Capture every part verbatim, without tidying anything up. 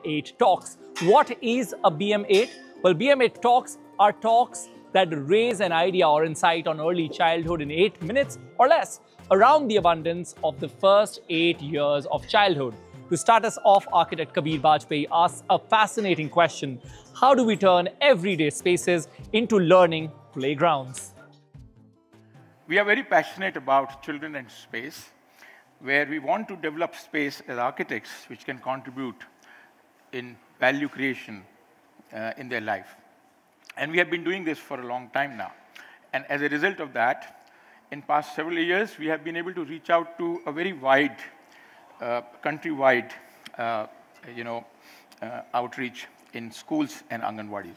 eight Talks. What is a B M eight? Well, B M eight Talks are talks that raise an idea or insight on early childhood in eight minutes or less around the abundance of the first eight years of childhood. To start us off, architect Kabir Bajpai asks a fascinating question. How do we turn everyday spaces into learning playgrounds? We are very passionate about children and space, where we want to develop space as architects which can contribute in value creation uh, in their life. And we have been doing this for a long time now. And as a result of that, in past several years, we have been able to reach out to a very wide, uh, country-wide, uh, you know, uh, outreach in schools and Anganwadis.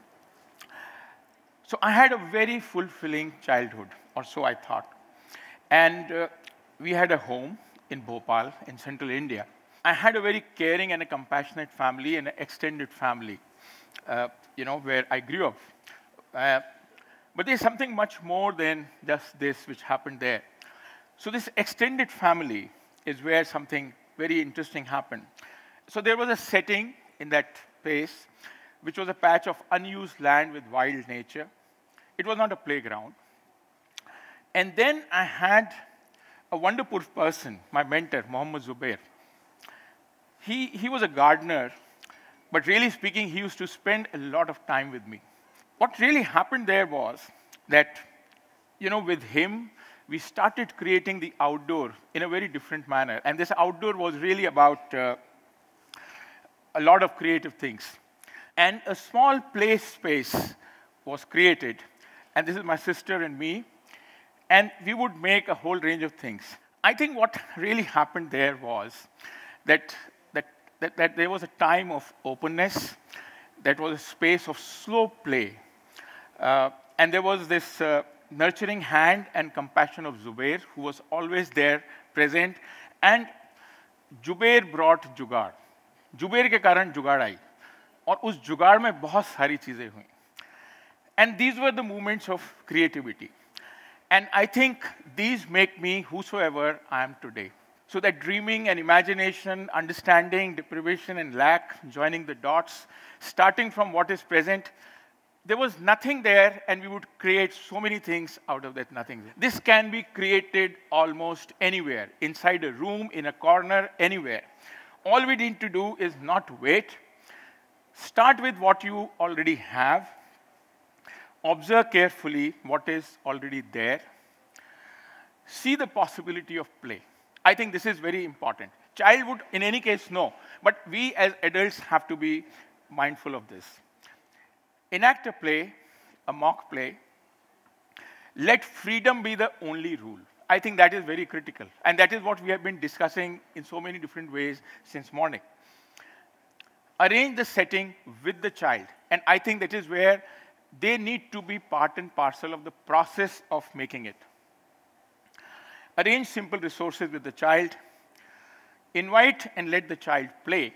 So I had a very fulfilling childhood, or so I thought. And uh, we had a home in Bhopal, in central India. I had a very caring and a compassionate family and an extended family, uh, you know, where I grew up. Uh, but there's something much more than just this which happened there. So this extended family is where something very interesting happened. So there was a setting in that place, which was a patch of unused land with wild nature. It was not a playground. And then I had a wonderful person, my mentor, Mohammed Zubair. He, he was a gardener, but really speaking, he used to spend a lot of time with me. What really happened there was that, you know, with him, we started creating the outdoor in a very different manner. And this outdoor was really about uh, a lot of creative things. And a small play space was created. And this is my sister and me. And we would make a whole range of things. I think what really happened there was that, that, that, that there was a time of openness. That was a space of slow play. Uh, and there was this uh, nurturing hand and compassion of Zubair, who was always there, present. And Zubair brought जुगाड़. Zubair के कारण जुगाड़ आई. और उस जुगाड़ में बहुत सारी चीजें हुई. And these were the moments of creativity. And I think these make me whosoever I am today. So that dreaming and imagination, understanding, deprivation and lack, joining the dots, starting from what is present, there was nothing there, and we would create so many things out of that nothing. This can be created almost anywhere, inside a room, in a corner, anywhere. All we need to do is not wait. Start with what you already have. Observe carefully what is already there. See the possibility of play. I think this is very important. Child would, in any case, know. But we as adults have to be mindful of this. Enact a play, a mock play. Let freedom be the only rule. I think that is very critical. And that is what we have been discussing in so many different ways since morning. Arrange the setting with the child. And I think that is where they need to be part and parcel of the process of making it. Arrange simple resources with the child. Invite and let the child play.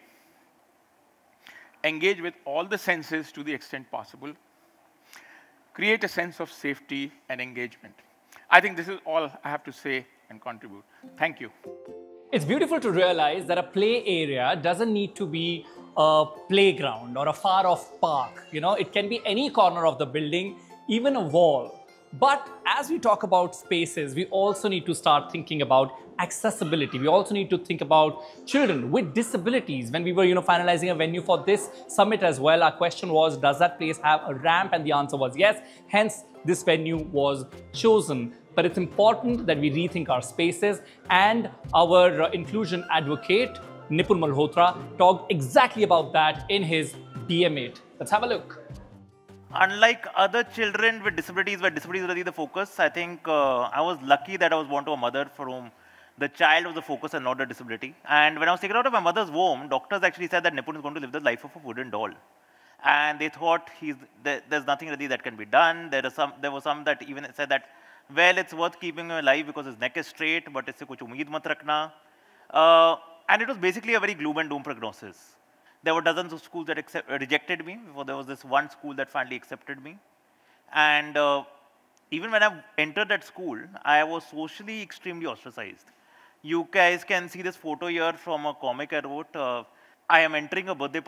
Engage with all the senses to the extent possible. Create a sense of safety and engagement. I think this is all I have to say and contribute. Thank you. It's beautiful to realize that a play area doesn't need to be a playground or a far-off park. You know, it can be any corner of the building, even a wall. But as we talk about spaces, we also need to start thinking about accessibility. We also need to think about children with disabilities. When we were, you know, finalizing a venue for this summit as well, our question was, does that place have a ramp? And the answer was yes. Hence, this venue was chosen. But it's important that we rethink our spaces, and our uh, inclusion advocate, Nipun Malhotra, talked exactly about that in his B M eight. Let's have a look. Unlike other children with disabilities, where disabilities were really the focus, I think uh, I was lucky that I was born to a mother for whom the child was the focus and not the disability. And when I was taken out of my mother's womb, doctors actually said that Nipun is going to live the life of a wooden doll. And they thought he's, there, there's nothing really that can be done. There, are some, there were some that even said that, well, it's worth keeping him alive because his neck is straight, but isse kuch umeed mat rakhna. Uh, and it was basically a very gloom and doom prognosis. There were dozens of schools that accept, rejected me before there was this one school that finally accepted me. And uh, even when I entered that school, I was socially extremely ostracized. You guys can see this photo here from a comic I wrote. Uh, I am entering a birthday